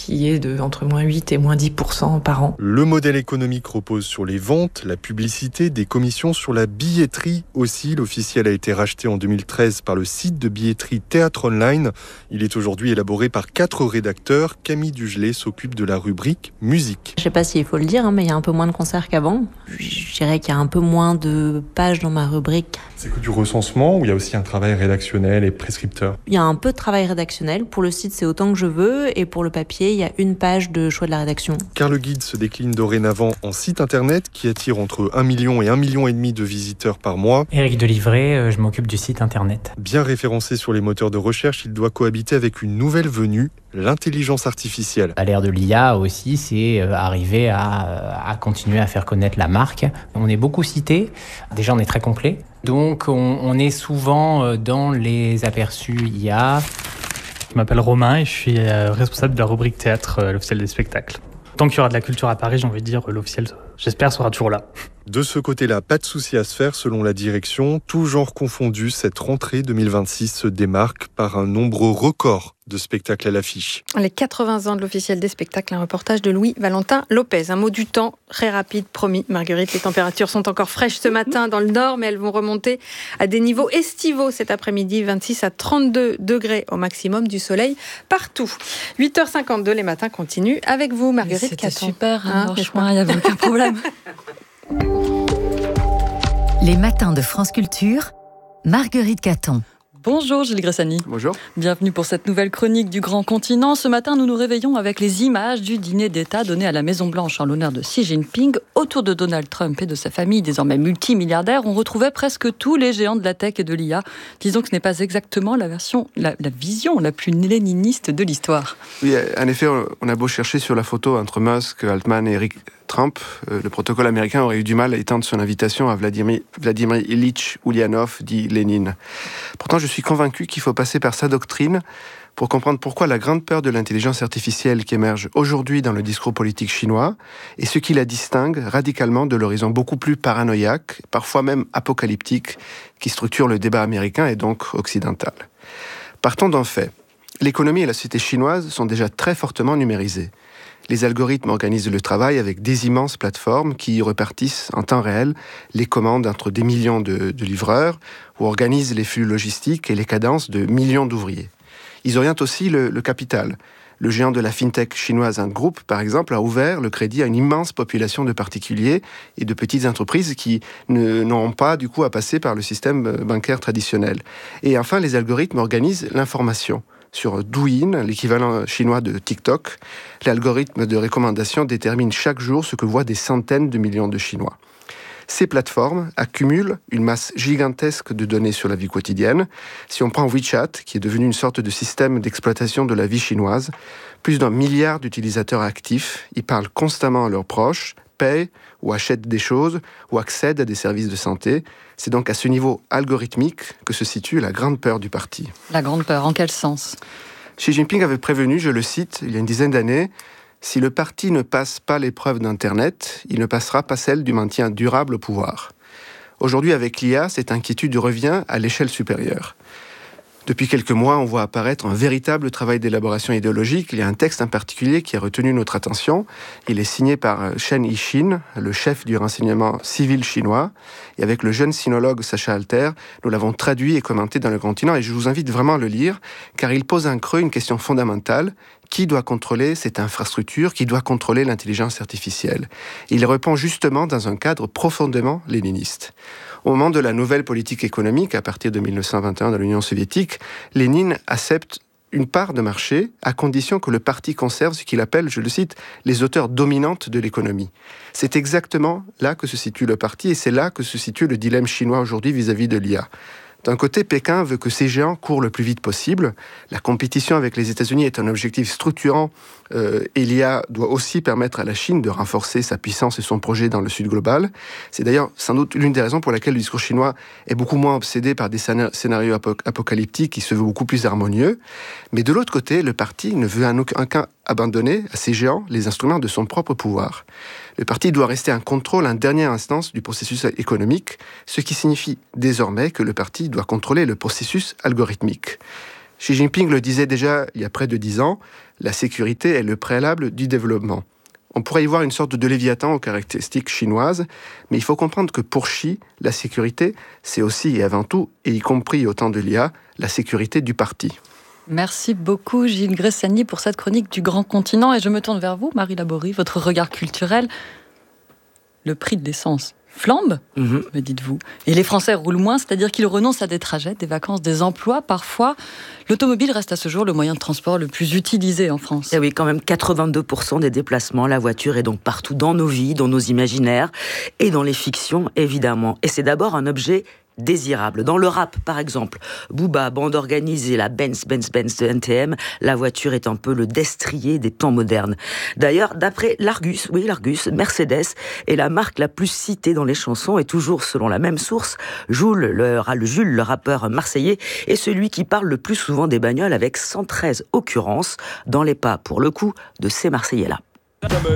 qui est de entre moins 8 et moins 10% par an. Le modèle économique repose sur les ventes, la publicité, des commissions sur la billetterie aussi. L'officiel a été racheté en 2013 par le site de billetterie Théâtre Online. Il est aujourd'hui élaboré par 4 rédacteurs. Camille Dugelet s'occupe de la rubrique musique. Je ne sais pas s'il faut le dire, mais il y a un peu moins de concerts qu'avant. Je dirais qu'il y a un peu moins de pages dans ma rubrique. C'est que du recensement ou il y a aussi un travail rédactionnel et prescripteur? Il y a un peu de travail rédactionnel. Pour le site, c'est autant que je veux. Et pour le papier, il y a une page de choix de la rédaction. Car le guide se décline dorénavant en site internet qui attire entre 1 million et 1,5 million de visiteurs par mois. Éric Delivray, je m'occupe du site internet. Bien référencé sur les moteurs de recherche, il doit cohabiter avec une nouvelle venue, l'intelligence artificielle. À l'ère de l'IA aussi, c'est arriver à continuer à faire connaître la marque. On est beaucoup cité. Déjà, on est très complet. Donc, on est souvent dans les aperçus IA. Je m'appelle Romain et je suis responsable de la rubrique théâtre, l'officiel des spectacles. Tant qu'il y aura de la culture à Paris, j'ai envie de dire, l'officiel, j'espère, sera toujours là. De ce côté-là, pas de souci à se faire selon la direction. Tout genre confondu, cette rentrée 2026 se démarque par un nombre record de spectacles à l'affiche. Les 80 ans de l'officiel des spectacles, un reportage de Louis-Valentin Lopez. Un mot du temps, très rapide, promis. Marguerite, les températures sont encore fraîches ce matin dans le nord, mais elles vont remonter à des niveaux estivaux cet après-midi, 26 à 32 degrés au maximum, du soleil partout. 8h52, les matins continuent avec vous, Marguerite Caton. C'était super, franchement, il n'y avait aucun problème. Les matins de France Culture, Marguerite Caton. Bonjour Gilles Gressani. Bonjour. Bienvenue pour cette nouvelle chronique du Grand Continent. Ce matin, nous nous réveillons avec les images du dîner d'État donné à la Maison-Blanche en l'honneur de Xi Jinping. Autour de Donald Trump et de sa famille, désormais multimilliardaire, on retrouvait presque tous les géants de la tech et de l'IA. Disons que ce n'est pas exactement la vision la plus léniniste de l'histoire. Oui, en effet, on a beau chercher sur la photo entre Musk, Altman et Eric Trump, le protocole américain aurait eu du mal à étendre son invitation à Vladimir Ilitch Ulyanov, dit Lénine. Pourtant, je suis convaincu qu'il faut passer par sa doctrine pour comprendre pourquoi la grande peur de l'intelligence artificielle qui émerge aujourd'hui dans le discours politique chinois est ce qui la distingue radicalement de l'horizon beaucoup plus paranoïaque, parfois même apocalyptique, qui structure le débat américain et donc occidental. Partons d'un fait. L'économie et la société chinoise sont déjà très fortement numérisées. Les algorithmes organisent le travail avec des immenses plateformes qui repartissent en temps réel les commandes entre des millions de livreurs ou organisent les flux logistiques et les cadences de millions d'ouvriers. Ils orientent aussi le capital. Le géant de la fintech chinoise Ant Group, par exemple, a ouvert le crédit à une immense population de particuliers et de petites entreprises qui n'auront pas, du coup, à passer par le système bancaire traditionnel. Et enfin, les algorithmes organisent l'information. Sur Douyin, l'équivalent chinois de TikTok, l'algorithme de recommandation détermine chaque jour ce que voient des centaines de millions de Chinois. Ces plateformes accumulent une masse gigantesque de données sur la vie quotidienne. Si on prend WeChat, qui est devenu une sorte de système d'exploitation de la vie chinoise, plus d'1 milliard d'utilisateurs actifs, ils parlent constamment à leurs proches, paient ou achètent des choses ou accèdent à des services de santé. C'est donc à ce niveau algorithmique que se situe la grande peur du parti. La grande peur, en quel sens ? Xi Jinping avait prévenu, je le cite, il y a une dizaine d'années, « Si le parti ne passe pas l'épreuve d'Internet, il ne passera pas celle du maintien durable au pouvoir. » Aujourd'hui, avec l'IA, cette inquiétude revient à l'échelle supérieure. Depuis quelques mois, on voit apparaître un véritable travail d'élaboration idéologique. Il y a un texte en particulier qui a retenu notre attention. Il est signé par Chen Yixin, le chef du renseignement civil chinois. Et avec le jeune sinologue Sacha Alter, nous l'avons traduit et commenté dans le continent. Et je vous invite vraiment à le lire, car il pose en creux une question fondamentale. Qui doit contrôler cette infrastructure? Qui doit contrôler l'intelligence artificielle? Et il répond justement dans un cadre profondément léniniste. Au moment de la nouvelle politique économique, à partir de 1921 dans l'Union soviétique, Lénine accepte une part de marché à condition que le parti conserve ce qu'il appelle, je le cite, les auteurs dominantes de l'économie. C'est exactement là que se situe le parti et c'est là que se situe le dilemme chinois aujourd'hui vis-à-vis de l'IA. D'un côté, Pékin veut que ces géants courent le plus vite possible. La compétition avec les États-Unis est un objectif structurant et l'IA doit aussi permettre à la Chine de renforcer sa puissance et son projet dans le sud global. C'est d'ailleurs sans doute l'une des raisons pour laquelle le discours chinois est beaucoup moins obsédé par des scénarios apocalyptiques qui se veulent beaucoup plus harmonieux. Mais de l'autre côté, le parti ne veut en aucun cas abandonner à ces géants les instruments de son propre pouvoir. Le parti doit rester un contrôle en dernière instance du processus économique, ce qui signifie désormais que le parti doit contrôler le processus algorithmique. Xi Jinping le disait déjà il y a près de 10 ans, la sécurité est le préalable du développement. On pourrait y voir une sorte de Léviathan aux caractéristiques chinoises, mais il faut comprendre que pour Xi, la sécurité, c'est aussi et avant tout, et y compris au temps de l'IA, la sécurité du parti. Merci beaucoup Gilles Gressani pour cette chronique du Grand Continent. Et je me tourne vers vous, Marie Laborie, votre regard culturel. Le prix de l'essence flambe, me dites-vous. Et les Français roulent moins, c'est-à-dire qu'ils renoncent à des trajets, des vacances, des emplois. Parfois, l'automobile reste à ce jour le moyen de transport le plus utilisé en France. Et oui, quand même 82% des déplacements. La voiture est donc partout dans nos vies, dans nos imaginaires et dans les fictions, évidemment. Et c'est d'abord un objet désirable. Dans le rap, par exemple, Booba, bande organisée, la Benz de NTM, la voiture est un peu le destrier des temps modernes. D'ailleurs, d'après l'Argus, Mercedes est la marque la plus citée dans les chansons et toujours selon la même source, Jules, le rappeur marseillais, est celui qui parle le plus souvent des bagnoles avec 113 occurrences dans les pas, pour le coup, de ces Marseillais-là.